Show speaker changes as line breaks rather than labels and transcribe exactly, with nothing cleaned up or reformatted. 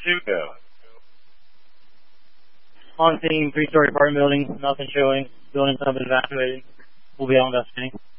two go.
On scene, three-story apartment building, nothing showing. Building's not been evacuated. We'll be on investigating.